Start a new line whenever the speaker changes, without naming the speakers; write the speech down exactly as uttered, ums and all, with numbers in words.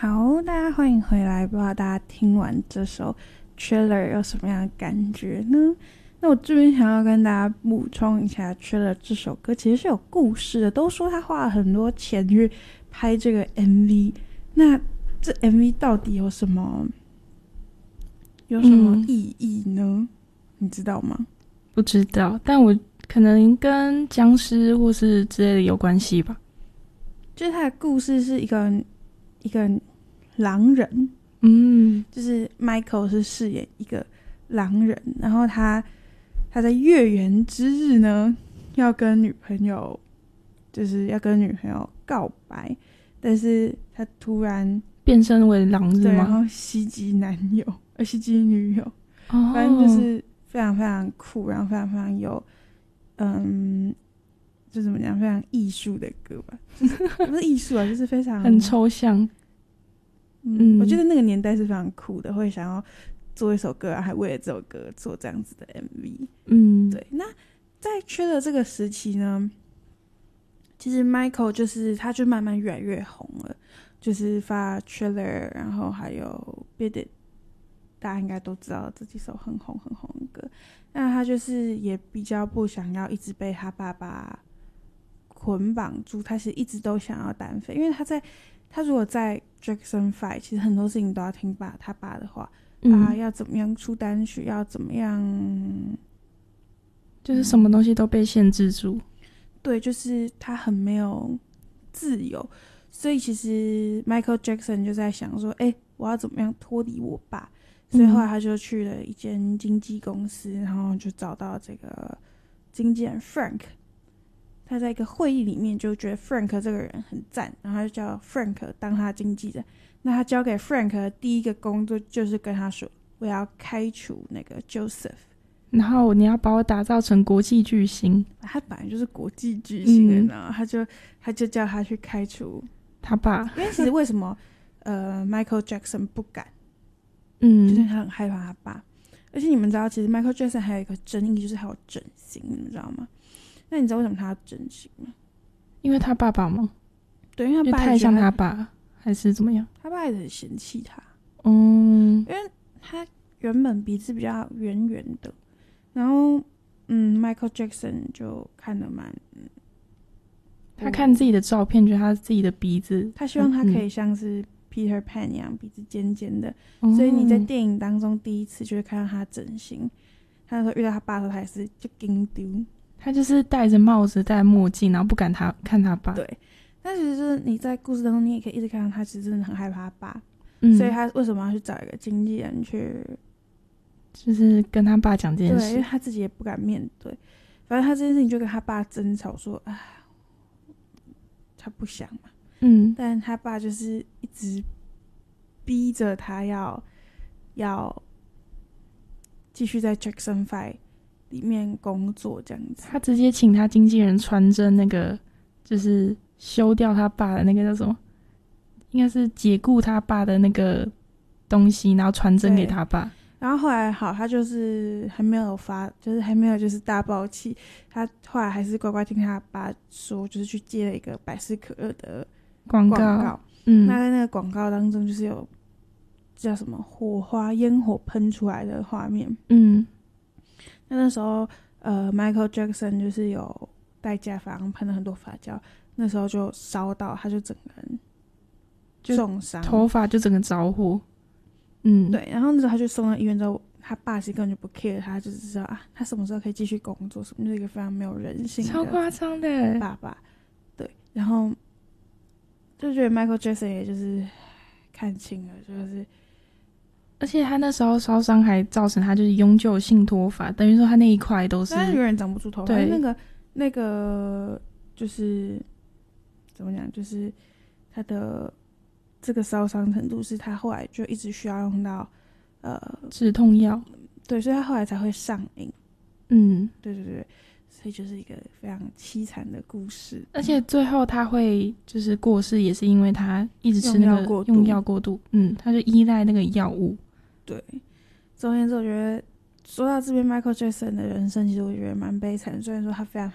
好，大家欢迎回来。不知道大家听完这首 trailer 有什么样的感觉呢？那我这边想要跟大家补充一下 trailer 这首歌其实是有故事的，都说他花了很多钱去拍这个 M V， 那这 M V 到底有什么有什么意义呢、嗯、你知道吗？
不知道，但我可能跟僵尸或是之类的有关系吧。
就是他的故事是一个一个狼人，
嗯，
就是 Michael 是饰演一个狼人，然后他他在月圆之日呢，要跟女朋友，就是要跟女朋友告白，但是他突然
变身为狼是吗？
对，然后袭击男友，呃，袭击女友，
哦，
反正就是非常非常酷，然后非常非常有，嗯，就怎么讲，非常艺术的歌吧，就是不是艺术啊，就是非常
很抽象。
嗯，我觉得那个年代是非常酷的，会想要做一首歌、啊，还为了这首歌做这样子的 M V。
嗯，
对。那在缺的这个时期呢，其实 Michael 就是他就慢慢越来越红了，就是发 trailer， 然后还有 Beat It， 大家应该都知道这几首很红很红的歌。那他就是也比较不想要一直被他爸爸捆绑住，他是一直都想要单飞，因为他在他如果在 Jackson Five， 其实很多事情都要听爸他爸的话、嗯、啊，要怎么样出单曲，要怎么样，
就是什么东西都被限制住、嗯、
对，就是他很没有自由，所以其实 Michael Jackson 就在想说，哎、欸，我要怎么样脱离我爸，所以后来他就去了一间经纪公司、嗯、然后就找到这个经纪人 Frank，他在一个会议里面就觉得 Frank 这个人很赞，然后他就叫 Frank 当他经纪人。那他交给 Frank 的第一个工作就是跟他说，我要开除那个 Joseph，
然后你要把我打造成国际巨星。
他本来就是国际巨星的、嗯、然后他就他就叫他去开除
他爸。
因为其实为什么呃 Michael Jackson 不敢，
嗯，
就是他很害怕他爸。而且你们知道其实 Michael Jackson 还有一个争议，就是他有整形，你们知道吗？那你知道为什么他要整形吗？
因为他爸爸吗？
对，因为他爸
太像他爸还是怎么样？
他爸也很嫌弃他。
嗯，
因为他原本鼻子比较圆圆的，然后嗯 Michael Jackson 就看得蛮、嗯、
他看自己的照片觉得他自己的鼻子，
他希望他可以像是 Peter Pan 一样、嗯、鼻子尖尖的、
嗯、
所以你在电影当中第一次就会看到他整形。他那时候遇到他爸的时候他也是就惊丢，
他就是戴着帽子戴墨镜，然后不敢他看他爸。
对，但其实就是你在故事当中你也可以一直看到他其实真的很害怕他爸、
嗯、
所以他为什么要去找一个经纪人去
就是跟他爸讲这件事，
对，因为他自己也不敢面对，反正他这件事情就跟他爸争吵说啊，他不想嘛，
嗯，
但他爸就是一直逼着他要要继续在 Jackson Five里面工作这样子。
他直接请他经纪人传真那个就是休掉他爸的那个叫什么，应该是解雇他爸的那个东西，然后传真给他爸。
然后后来好，他就是还没有发，就是还没有就是大爆气，他后来还是乖乖听他爸说，就是去接了一个百事可乐的广告。
广告嗯，
那在那个广告当中就是有叫什么火花烟火喷出来的画面。
嗯，
那那时候呃 Michael Jackson 就是有戴假发，喷了很多发胶，那时候就烧到，他就整个人重伤，
头发就整个着火。嗯，
对，然后那时候他就送到医院之后，他爸其实根本就不 care 他，就只知道啊，他什么时候可以继续工作，什么就是一个非常没有人性的
超夸张的
爸爸。对，然后就觉得 Michael Jackson 也就是看清了，就是
而且他那时候烧伤还造成他就是永久性脱发，等于说他那一块都是，
他永远长不出头发。
对，
那个那个就是怎么讲，就是他的这个烧伤程度是他后来就一直需要用到呃
止痛药，
对，所以他后来才会上瘾。
嗯，
对对对，所以就是一个非常凄惨的故事。
而且最后他会就是过世，也是因为他一直吃那个用药过度，嗯，他就依赖那个药物。
对，总而言之，我觉得说到这边 ，Michael Jackson 的人生，其实我觉得蛮悲惨的。虽然说他非常